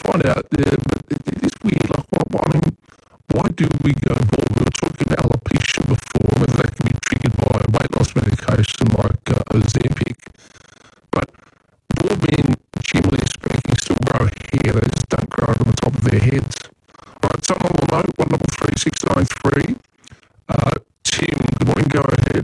find out. But it is weird. Like, why do we go bald? We were talking about alopecia before, whether that can be triggered by weight loss medication like Ozempic. But bald men, generally speaking, still grow hair. They just don't grow it on the top of their heads. All right, someone will know. 133693. Tim, good morning. Go ahead.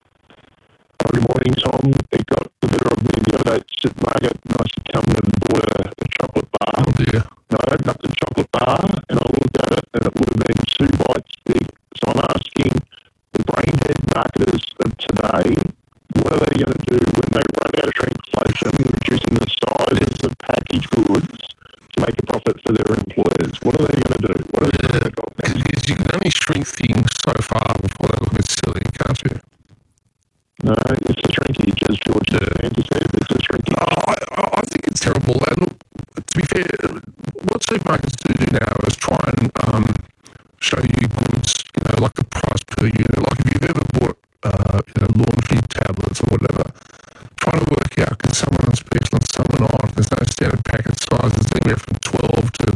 Good morning, Tom. It got the better of me the other day at the supermarket, and I said, tell me to bought a chocolate bar. Oh dear. And I opened up the chocolate bar, and I looked at it, and it would have been 2 bites thick. So I'm asking the brainhead marketers of today, what are they going to do when they run out of shrinkflation, reducing the size of packaged goods to make a profit for their employers? What are they going to do? What are they going to do? Because you can only shrink things so far before they look a bit silly, can't you? No, it's a shrinkage, as George Sandy said. It's a shrinkage. I think it's terrible. And look, to be fair, what supermarkets do now is try and show you goods, like the price per unit. Like if you've ever bought, laundry tablets or whatever, trying to work out, can someone on special and someone on, there's no standard packet sizes, anywhere from 12 to,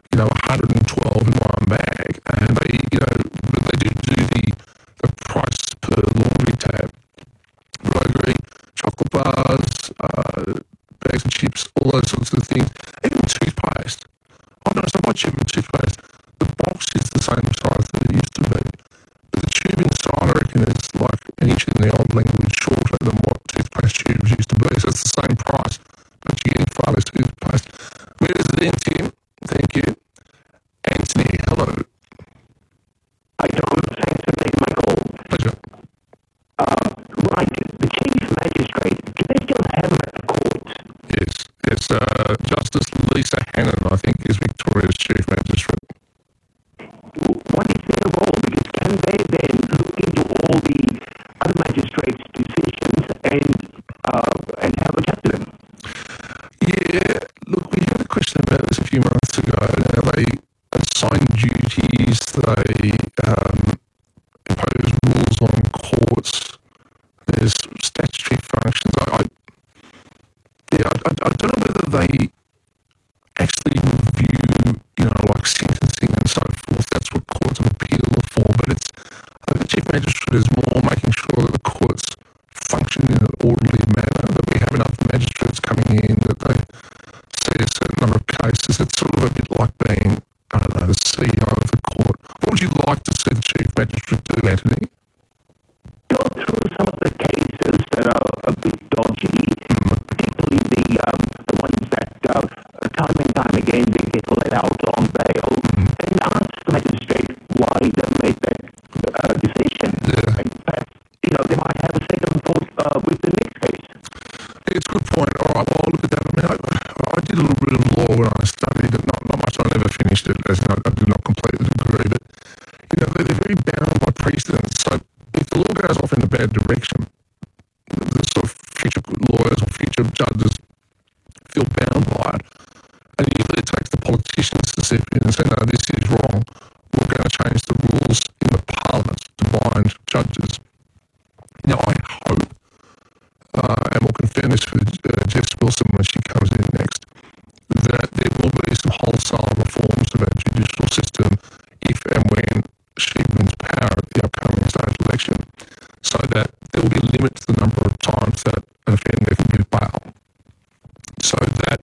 112 in one bag. And they do the price per laundry tab. Grocery, chocolate bars, bags of chips, all those sorts of things. Even toothpaste. I've noticed I buy tube and toothpaste. The box is the same size that it used to be. But the tube inside, I reckon, is like an inch in the old language shorter than what toothpaste tubes used to be. So it's the same price, but you're getting far less toothpaste. Where is it in, Tim? Thank you. Anthony, hello. Hi, Tom. Thanks for taking my call. Pleasure. Right, the chief magistrate, do they still have him at the court? Yes, it's Justice Lisa Hannon, I think, is Victoria's chief magistrate. What is their role? Because can they then look into all the other magistrates' decisions and have a chat to them? Yeah, look, we had a question about this a few months ago. Now, they assign duties, they impose rules on courts, there's statutory functions. I don't know whether they actually review, like sentencing and so forth. That's what courts of appeal are for, but the chief magistrate is more making sure that the courts function in an orderly manner, that we have enough magistrates coming in, that they see a certain number of cases. It's sort of a bit like being, the CEO of the court. What would you like to see the chief magistrate do, Anthony? Go through some of the cases that are a bit dodgy, particularly the ones that time and time again they get let out on bail, and ask the magistrate why they made that decision. Yeah. In fact, they might have a second thought with the next case. It's a good point. All right, well, I'll look at that. I mean, I did a little bit of law when I studied it. Not much. I never finished it, as in I did not complete the degree, but, they're very bound by precedents. So if the law goes off in a bad direction, the sort of future lawyers or future judges feel bound by it. And usually it takes the politicians to step in and say, no, this is wrong. We're going to change the rules in the parliament to bind judges. Now, I hope, and we'll confirm this with Jess Wilson when she comes in next, that there will be some wholesale reforms of our judicial system if and when she wins power at the upcoming state election, so that there will be a limit to the number of times that an offender can get bail, so that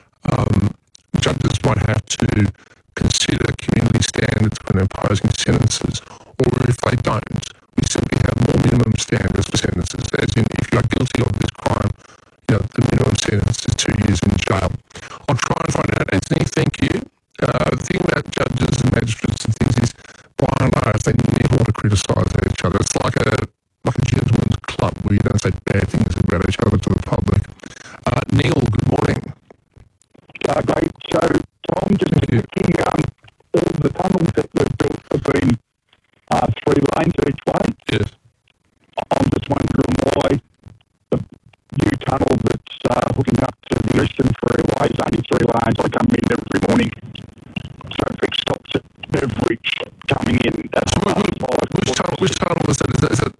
judges might have to consider community standards when imposing sentences, or if they don't, we simply have more minimum standards for sentences, as in if you are guilty of this crime, the minimum sentence is 2 years in jail. I'll try and find out. Anthony, thank you. The thing about judges and magistrates and things is, by and large, they never want to criticise each other. It's like a gentleman's club where you don't say bad things about each other to the public. Neil, good morning. Great show, Tom. Just thinking, all the tunnels that we've built have been 3 lanes each way. Yes. I'm just wondering why the new tunnel that's hooking up to the Eastern Freeway is only 3 lanes. I come in every morning. Traffic stops at Beveridge coming in. That's which tunnel is that? Is that